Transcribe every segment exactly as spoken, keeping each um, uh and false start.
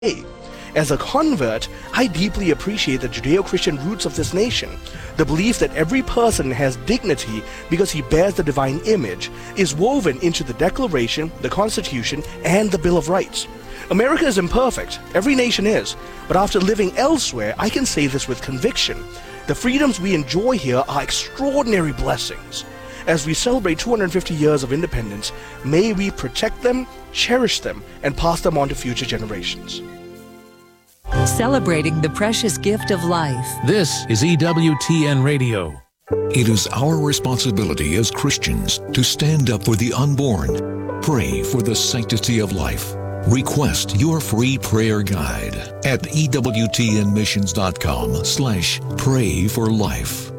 As a convert, I deeply appreciate the Judeo-Christian roots of this nation. The belief that every person has dignity because he bears the divine image is woven into the Declaration, the Constitution, and the Bill of Rights. America is imperfect, every nation is, but after living elsewhere, I can say this with conviction. The freedoms we enjoy here are extraordinary blessings. As we celebrate two hundred fifty years of independence, may we protect them, cherish them, and pass them on to future generations. Celebrating the precious gift of life. This is E W T N Radio. It is our responsibility as Christians to stand up for the unborn, pray for the sanctity of life. Request your free prayer guide at ewtnmissions.com slash pray for life.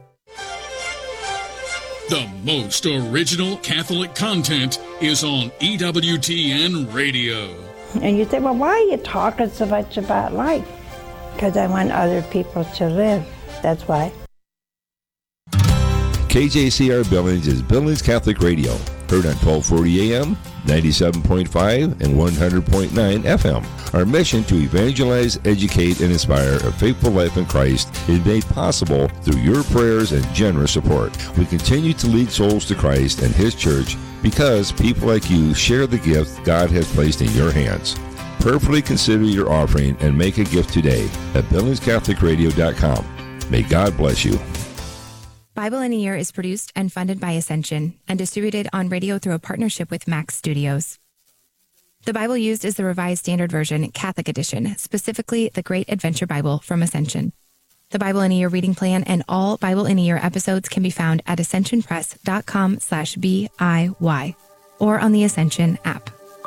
The most original Catholic content is on E W T N Radio. And you say, well, why are you talking so much about life? Because I want other people to live. That's why. K J C R Billings is Billings Catholic Radio. Heard on twelve forty A M, ninety-seven point five, and one hundred point nine F M. Our mission to evangelize, educate, and inspire a faithful life in Christ is made possible through your prayers and generous support. We continue to lead souls to Christ and His church because people like you share the gift God has placed in your hands. Prayerfully consider your offering and make a gift today at billings catholic radio dot com. May God bless you. Bible in a Year is produced and funded by Ascension and distributed on radio through a partnership with Max Studios. The Bible used is the Revised Standard Version, Catholic Edition, specifically the Great Adventure Bible from Ascension. The Bible in a Year reading plan and all Bible in a Year episodes can be found at ascensionpress.com slash B-I-Y or on the Ascension app.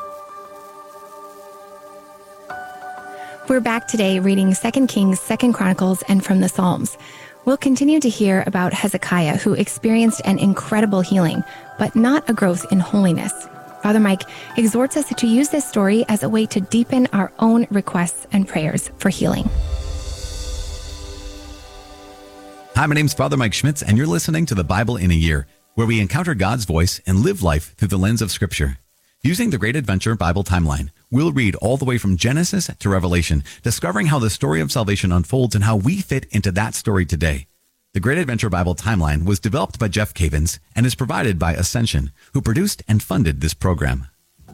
We're back today reading Second Kings, Second Chronicles, and from the Psalms. We'll continue to hear about Hezekiah, who experienced an incredible healing, but not a growth in holiness. Father Mike exhorts us to use this story as a way to deepen our own requests and prayers for healing. Hi, my name's Father Mike Schmitz, and you're listening to the Bible in a Year, where we encounter God's voice and live life through the lens of Scripture. Using the Great Adventure Bible Timeline, we'll read all the way from Genesis to Revelation, discovering how the story of salvation unfolds and how we fit into that story today. The Great Adventure Bible Timeline was developed by Jeff Cavins and is provided by Ascension, who produced and funded this program.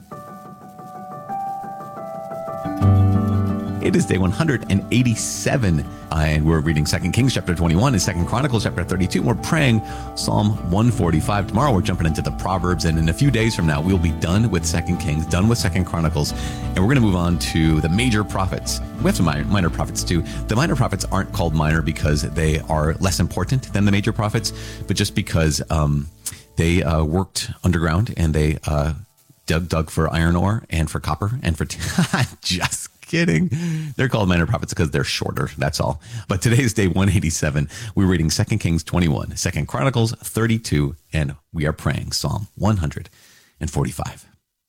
It is day one hundred eighty-seven, and we're reading Second Kings chapter twenty-one and Second Chronicles chapter thirty-two. We're praying Psalm one forty-five. Tomorrow we're jumping into the Proverbs, and in a few days from now we'll be done with Second Kings, done with Second Chronicles, and we're going to move on to the major prophets. We have some minor, minor prophets too. The minor prophets aren't called minor because they are less important than the major prophets, but just because um, they uh, worked underground and they uh, dug dug for iron ore and for copper and for t- just. Kidding. They're called minor prophets because they're shorter. That's all. But today is day one eighty-seven. We're reading Second Kings twenty-one, Second Chronicles thirty-two, and we are praying Psalm one forty-five.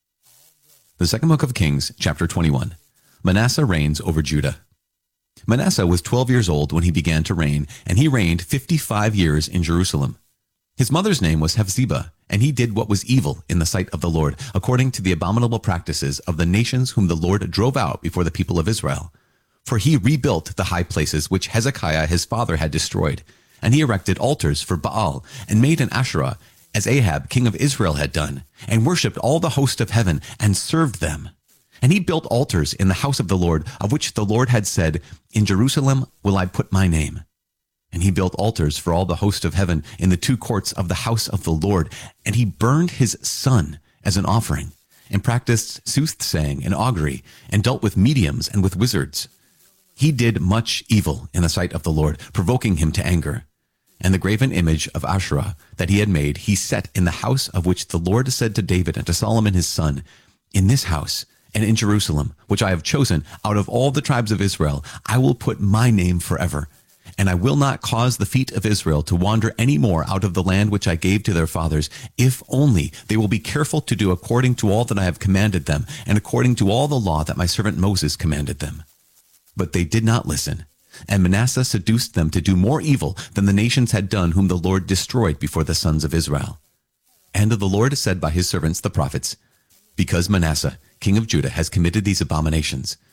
The second book of Kings, chapter twenty-one. Manasseh reigns over Judah. Manasseh was twelve years old when he began to reign, and he reigned fifty-five years in Jerusalem. His mother's name was Hephzibah, and he did what was evil in the sight of the Lord, according to the abominable practices of the nations whom the Lord drove out before the people of Israel. For he rebuilt the high places which Hezekiah his father had destroyed, and he erected altars for Baal, and made an Asherah, as Ahab king of Israel had done, and worshipped all the host of heaven, and served them. And he built altars in the house of the Lord, of which the Lord had said, In Jerusalem will I put my name. And he built altars for all the host of heaven in the two courts of the house of the Lord. And he burned his son as an offering, and practiced soothsaying and augury, and dealt with mediums and with wizards. He did much evil in the sight of the Lord, provoking him to anger. And the graven image of Asherah that he had made, he set in the house of which the Lord said to David and to Solomon his son, In this house and in Jerusalem, which I have chosen out of all the tribes of Israel, I will put my name forever. And I will not cause the feet of Israel to wander any more out of the land which I gave to their fathers, if only they will be careful to do according to all that I have commanded them, and according to all the law that my servant Moses commanded them. But they did not listen, and Manasseh seduced them to do more evil than the nations had done whom the Lord destroyed before the sons of Israel. And the Lord said by his servants the prophets, Because Manasseh, king of Judah, has committed these abominations,